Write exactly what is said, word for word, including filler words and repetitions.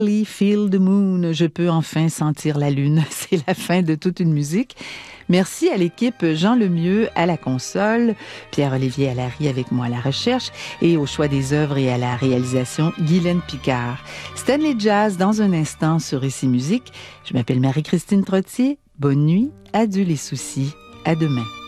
Feel the moon, je peux enfin sentir la lune. C'est la fin de toute une musique. Merci à l'équipe Jean Lemieux à la console, Pierre-Olivier Allary avec moi à la recherche et au choix des œuvres et à la réalisation, Guylaine Picard. Stanley Jazz dans un instant sur Ici Musique. Je m'appelle Marie-Christine Trottier. Bonne nuit, adieu les soucis, à demain.